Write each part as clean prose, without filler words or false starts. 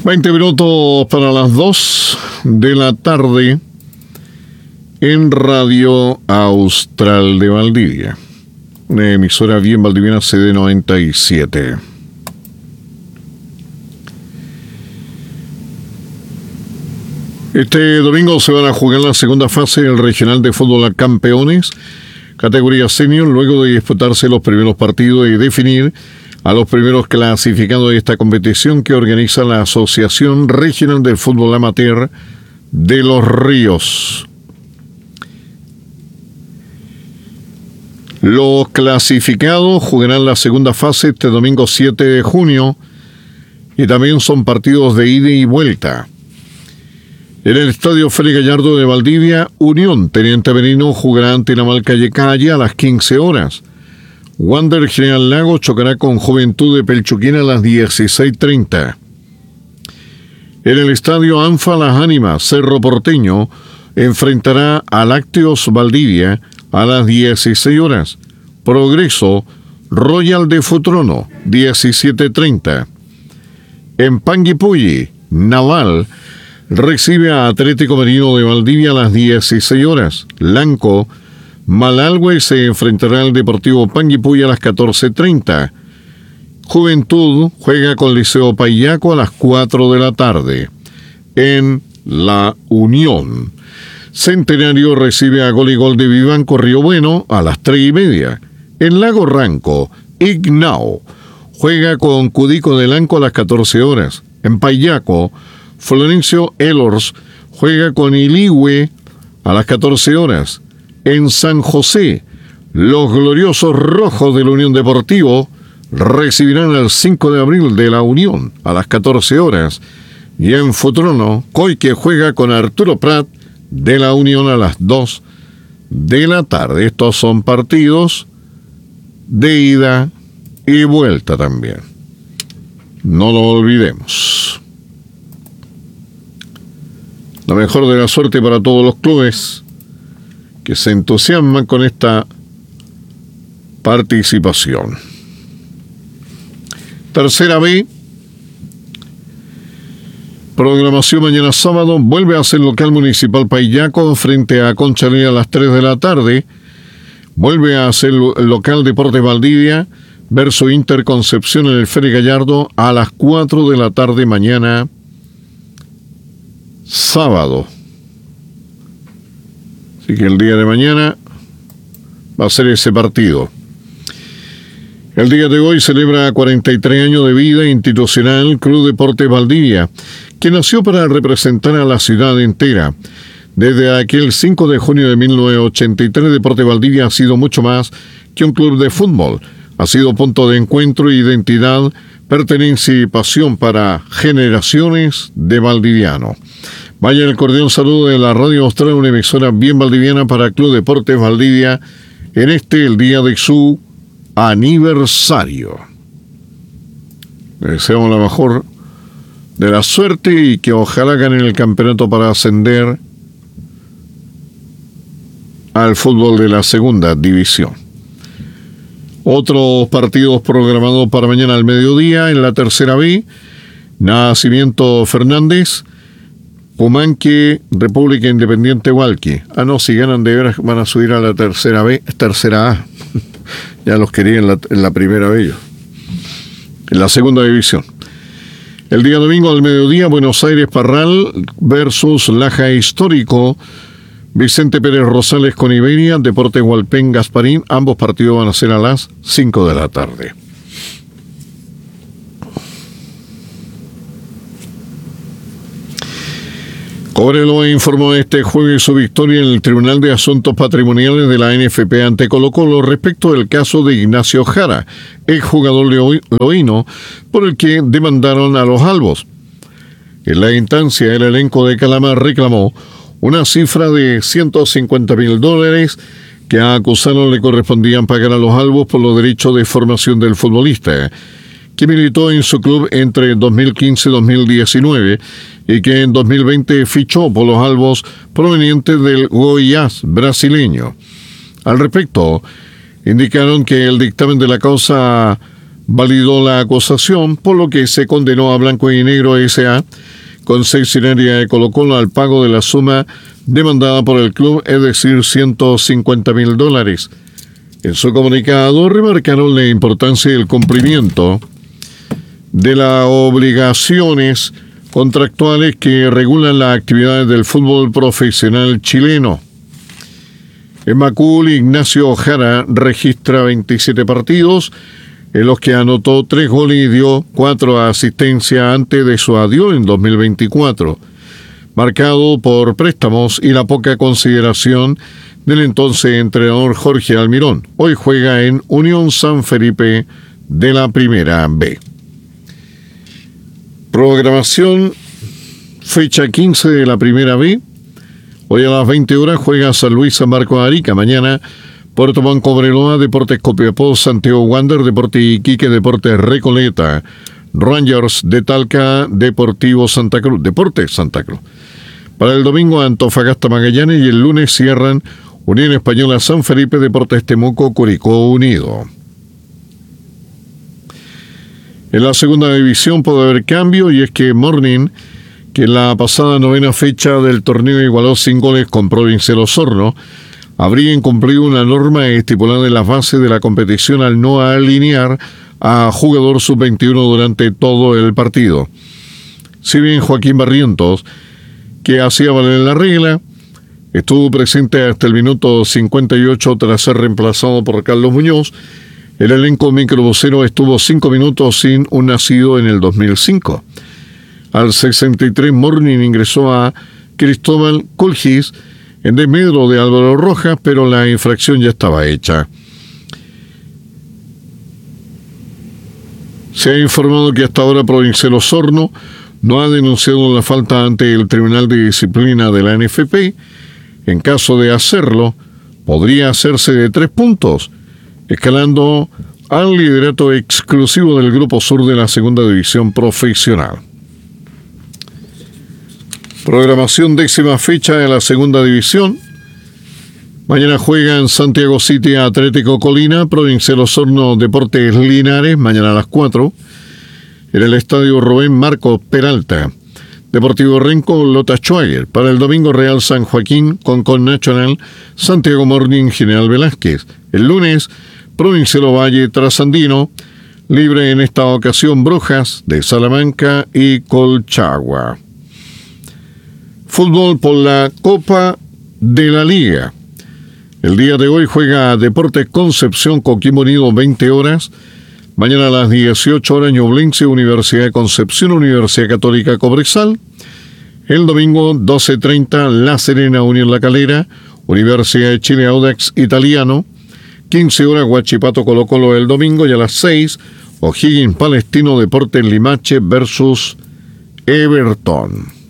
20 minutos para las 2 de la tarde en Radio Austral de Valdivia, una emisora bien valdiviana, CD97. Este domingo se van a jugar la segunda fase del Regional de Fútbol a Campeones, categoría senior, luego de disputarse los primeros partidos y definir a los primeros clasificados de esta competición que organiza la Asociación Regional del Fútbol Amateur de Los Ríos. Los clasificados jugarán la segunda fase este domingo 7 de junio y también son partidos de ida y vuelta. En el Estadio Félix Gallardo de Valdivia, Unión Teniente Merino jugará ante Naval Calle a las 15 horas. Wander General Lago chocará con Juventud de Pelchuquín a las 16:30. En el Estadio Anfa Las Ánimas, Cerro Porteño enfrentará a Lácteos Valdivia a las 16 horas. Progreso, Royal de Futrono, 17:30. En Panguipulli, Naval recibe a Atlético Merino de Valdivia a las 16 horas. Lanco, Malalhue se enfrentará al Deportivo Panguipulli a las 14:30. Juventud juega con Liceo Paillaco a las 4 de la tarde. En La Unión, Centenario recibe a Gol y Gol de Vivanco Río Bueno a las 3:30. En Lago Ranco, Ignao juega con Cudico de Lanco a las 14 horas. En Paillaco, Florencio Elors juega con Iligüe a las 14 horas. En San José, los gloriosos rojos de la Unión Deportivo recibirán el 5 de abril de la Unión a las 14 horas. Y en Futrono, Coique juega con Arturo Prat de la Unión a las 2 de la tarde. Estos son partidos de ida y vuelta también. No lo olvidemos. La mejor de la suerte para todos los clubes que se entusiasman con esta participación. Tercera B. Programación mañana sábado. Vuelve a ser local Municipal Paillaco frente a Conchalí a las 3 de la tarde. Vuelve a ser local Deportes Valdivia versus Inter Concepción en el Félix Gallardo a las 4 de la tarde mañana sábado. Así que el día de mañana va a ser ese partido. El día de hoy celebra 43 años de vida institucional Club Deportes Valdivia, que nació para representar a la ciudad entera. Desde aquel 5 de junio de 1983, Deportes Valdivia ha sido mucho más que un club de fútbol. Ha sido punto de encuentro, identidad, pertenencia y pasión para generaciones de valdivianos. Vaya el cordial saludo de la Radio Austral, una emisora bien valdiviana para Club Deportes Valdivia, en el día de su aniversario. Le deseamos la mejor de la suerte y que ojalá ganen el campeonato para ascender al fútbol de la segunda división. Otros partidos programados para mañana al mediodía en la tercera B. Nacimiento Fernández, Pumanque, República Independiente Hualqui. No, si ganan de veras van a subir a la tercera B, tercera A. Ya los quería en la primera B yo. En la segunda división. El día domingo al mediodía, Buenos Aires Parral versus Laja Histórico, Vicente Pérez Rosales con Iberia, Deportes Hualpén Gasparín. Ambos partidos van a ser a las 5 de la tarde. Cobreloa informó este jueves su victoria en el Tribunal de Asuntos Patrimoniales de la NFP ante Colo-Colo respecto del caso de Ignacio Jara, exjugador loíno, por el que demandaron a los albos. En la instancia, el elenco de Calama reclamó una cifra de $150,000 que a acusados le correspondían pagar a los albos por los derechos de formación del futbolista, que militó en su club entre 2015 y 2019 y que en 2020 fichó por los albos provenientes del Goiás brasileño. Al respecto, indicaron que el dictamen de la causa validó la acusación, por lo que se condenó a Blanco y Negro S.A., concesionaria de Colo-Colo, al pago de la suma demandada por el club, es decir, $150.000. En su comunicado remarcaron la importancia del cumplimiento de las obligaciones contractuales que regulan las actividades del fútbol profesional chileno. En Macul, Ignacio Jara registra 27 partidos, en los que anotó 3 goles y dio 4 asistencias antes de su adiós en 2024, marcado por préstamos y la poca consideración del entonces entrenador Jorge Almirón. Hoy juega en Unión San Felipe de la Primera B. Programación, fecha 15 de la Primera B. Hoy a las 20 horas juega San Luis San Marcos de Arica. Mañana Puerto Montt Cobreloa, Deportes Copiapó, Santiago Wander, Deportes Iquique, Deportes Recoleta, Rangers de Talca, Deportivo Santa Cruz, Deportes Santa Cruz. Para el domingo, Antofagasta Magallanes, y el lunes cierran Unión Española San Felipe, Deportes Temuco, Curicó Unido. En la segunda división puede haber cambio, y es que Morning, que en la pasada 9ª fecha del torneo igualó sin goles con Provincial Osorno, habría incumplido una norma estipulada en las bases de la competición al no alinear a jugador sub-21 durante todo el partido. Si bien Joaquín Barrientos, que hacía valer la regla, estuvo presente hasta el minuto 58 tras ser reemplazado por Carlos Muñoz, el elenco microbusero estuvo 5 minutos sin un nacido en el 2005. Al 63, Morning ingresó a Cristóbal Colgis en desmedro de Álvaro Rojas, pero la infracción ya estaba hecha. Se ha informado que hasta ahora Provincial Osorno no ha denunciado la falta ante el Tribunal de Disciplina de la NFP. En caso de hacerlo, podría hacerse de 3 puntos, escalando al liderato exclusivo del Grupo Sur de la Segunda División Profesional. Programación 10ª fecha de la Segunda División. Mañana juegan Santiago City Atlético Colina, Provincial Osorno Deportes Linares, mañana a las 4. En el estadio Rubén Marcos Peralta, Deportivo Renco Lota Schwager. Para el domingo, Real San Joaquín con Nacional, Santiago Morning General Velázquez. El lunes, Provincial Ovalle Trasandino, libre en esta ocasión Brujas de Salamanca y Colchagua. Fútbol por la Copa de la Liga. El día de hoy juega Deportes Concepción Coquimbo Unido 20 horas. Mañana a las 18 horas Ñublense Universidad de Concepción, Universidad Católica Cobresal. El domingo 12:30 La Serena Unión La Calera, Universidad de Chile Audax Italiano. 15 horas Huachipato Colo-Colo el domingo, y a las 6 O'Higgins Palestino Deportes Limache versus Everton.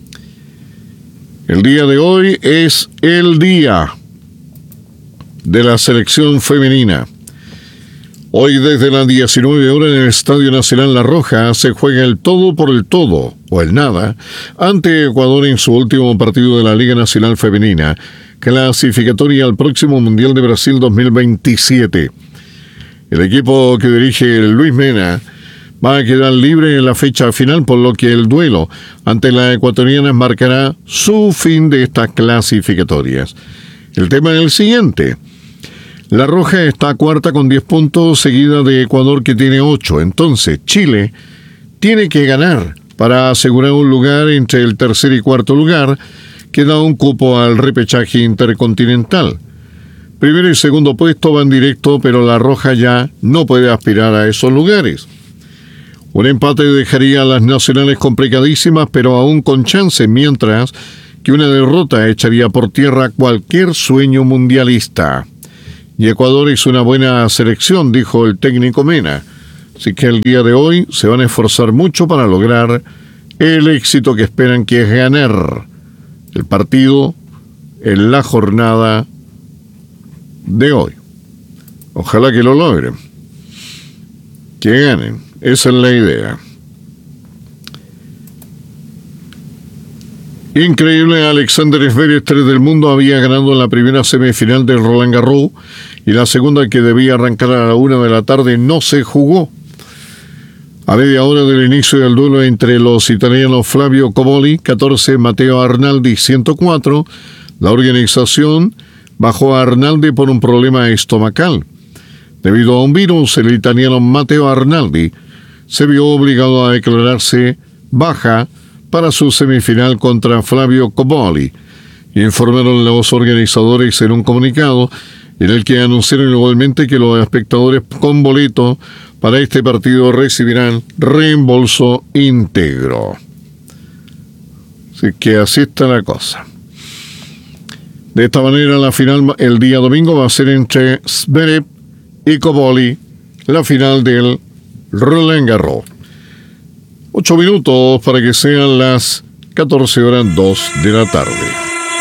El día de hoy es el día de la selección femenina. Hoy desde las 19 horas en el Estadio Nacional La Roja se juega el todo por el todo, o el nada, ante Ecuador en su último partido de la Liga Nacional Femenina, clasificatoria al próximo Mundial de Brasil 2027. El equipo que dirige Luis Mena va a quedar libre en la fecha final, por lo que el duelo ante las ecuatorianas marcará su fin de estas clasificatorias. El tema es el siguiente. La Roja está cuarta con 10 puntos, seguida de Ecuador, que tiene 8. Entonces, Chile tiene que ganar para asegurar un lugar entre el tercer y cuarto lugar, que da un cupo al repechaje intercontinental. Primero y segundo puesto van directo, pero la Roja ya no puede aspirar a esos lugares. Un empate dejaría a las nacionales complicadísimas, pero aún con chance, mientras que una derrota echaría por tierra cualquier sueño mundialista. Y Ecuador es una buena selección, dijo el técnico Mena. Así que el día de hoy se van a esforzar mucho para lograr el éxito que esperan, que es ganar el partido en la jornada de hoy. Ojalá que lo logren. Que ganen. Esa es la idea. Increíble, Alexander Zverev, 3 del mundo, había ganado en la primera semifinal del Roland Garros, y la segunda, que debía arrancar a la 1 de la tarde, no se jugó. A media hora del inicio del duelo entre los italianos Flavio Cobolli, 14, Matteo Arnaldi, 104, la organización bajó a Arnaldi por un problema estomacal. Debido a un virus, el italiano Matteo Arnaldi se vio obligado a declararse baja para su semifinal contra Flavio Cobolli, informaron los organizadores en un comunicado en el que anunciaron igualmente que los espectadores con boleto para este partido recibirán reembolso íntegro. Así que así está la cosa. De esta manera, la final el día domingo va a ser entre Zverev y Cobolli, la final del Roland Garros. 8 minutos para que sean las 14:02 de la tarde.